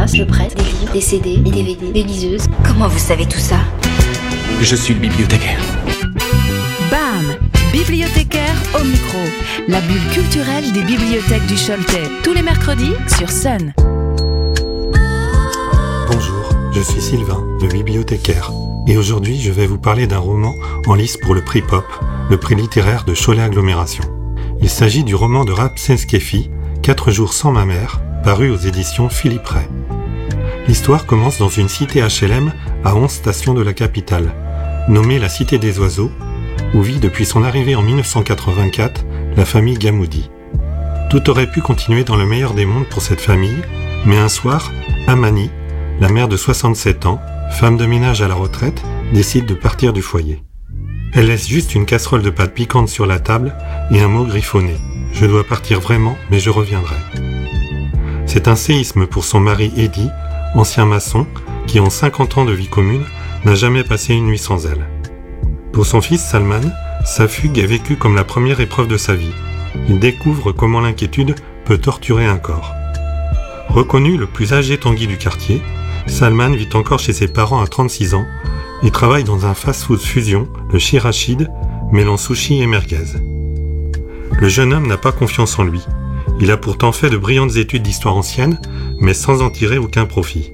classe, je prête des livres, des CD, des DVD, des liseuses. Comment vous savez tout ça ? Je suis le bibliothécaire. BAM! Bibliothécaire au micro. La bulle culturelle des bibliothèques du Choletais. Tous les mercredis sur Sun. Bonjour, je suis Sylvain, le bibliothécaire. Et aujourd'hui, je vais vous parler d'un roman en lice pour le prix Pop, le prix littéraire de Cholet Agglomération. Il s'agit du roman de Ramsès Keyfi, 4 jours sans ma mère, paru aux éditions Philippe Ray. L'histoire commence dans une cité HLM à 11 stations de la capitale, nommée la Cité des Oiseaux, où vit depuis son arrivée en 1984 la famille Gamoudi. Tout aurait pu continuer dans le meilleur des mondes pour cette famille, mais un soir, Amani, la mère de 67 ans, femme de ménage à la retraite, décide de partir du foyer. Elle laisse juste une casserole de pâtes piquantes sur la table et un mot griffonné. « Je dois partir vraiment, mais je reviendrai ». C'est un séisme pour son mari Eddy, ancien maçon, qui en 50 ans de vie commune n'a jamais passé une nuit sans elle. Pour son fils Salman, sa fugue est vécue comme la première épreuve de sa vie. Il découvre comment l'inquiétude peut torturer un corps. Reconnu le plus âgé Tanguy du quartier, Salman vit encore chez ses parents à 36 ans et travaille dans un fast-food fusion, le Shirachid, mêlant sushi et merguez. Le jeune homme n'a pas confiance en lui. Il a pourtant fait de brillantes études d'histoire ancienne, mais sans en tirer aucun profit.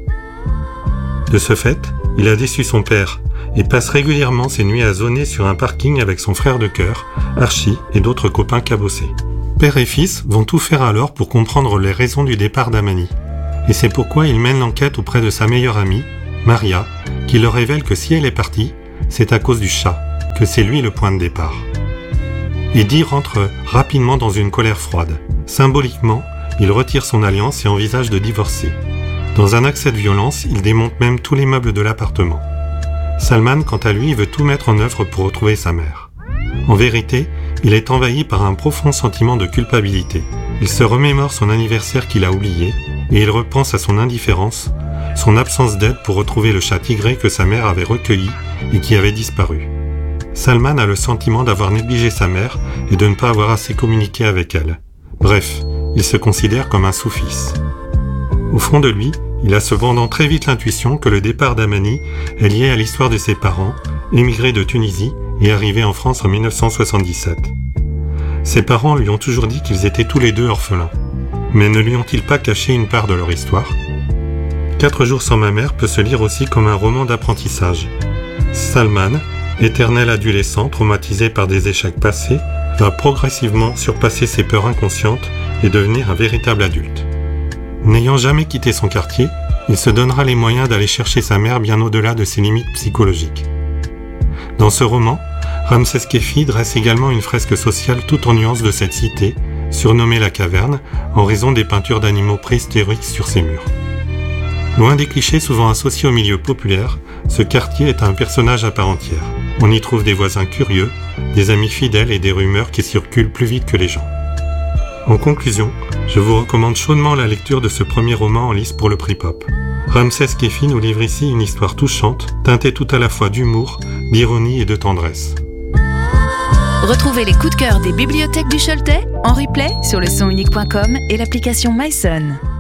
De ce fait, il a déçu son père et passe régulièrement ses nuits à zoner sur un parking avec son frère de cœur, Archie, et d'autres copains cabossés. Père et fils vont tout faire alors pour comprendre les raisons du départ d'Amani. Et c'est pourquoi il mène l'enquête auprès de sa meilleure amie, Maria, qui leur révèle que si elle est partie, c'est à cause du chat, que c'est lui le point de départ. Eddy rentre rapidement dans une colère froide. Symboliquement, il retire son alliance et envisage de divorcer. Dans un accès de violence, il démonte même tous les meubles de l'appartement. Salman, quant à lui, veut tout mettre en œuvre pour retrouver sa mère. En vérité, il est envahi par un profond sentiment de culpabilité. Il se remémore son anniversaire qu'il a oublié et il repense à son indifférence, son absence d'aide pour retrouver le chat tigré que sa mère avait recueilli et qui avait disparu. Salman a le sentiment d'avoir négligé sa mère et de ne pas avoir assez communiqué avec elle. Bref, il se considère comme un sous-fils. Au fond de lui, il a cependant très vite l'intuition que le départ d'Amani est lié à l'histoire de ses parents, émigrés de Tunisie et arrivés en France en 1977. Ses parents lui ont toujours dit qu'ils étaient tous les deux orphelins. Mais ne lui ont-ils pas caché une part de leur histoire ? 4 jours sans ma mère peut se lire aussi comme un roman d'apprentissage. Salman, éternel adolescent traumatisé par des échecs passés, va progressivement surpasser ses peurs inconscientes et devenir un véritable adulte. N'ayant jamais quitté son quartier, il se donnera les moyens d'aller chercher sa mère bien au-delà de ses limites psychologiques. Dans ce roman, Ramsès Keyfi dresse également une fresque sociale tout en nuances de cette cité, surnommée la Caverne, en raison des peintures d'animaux préhistoriques sur ses murs. Loin des clichés souvent associés au milieu populaire, ce quartier est un personnage à part entière. On y trouve des voisins curieux, des amis fidèles et des rumeurs qui circulent plus vite que les gens. En conclusion, je vous recommande chaudement la lecture de ce premier roman en lice pour le prix Pop. Ramsès Keyfi nous livre ici une histoire touchante, teintée tout à la fois d'humour, d'ironie et de tendresse. Retrouvez les coups de cœur des bibliothèques du Choletais en replay sur le sonunique.com et l'application MySun.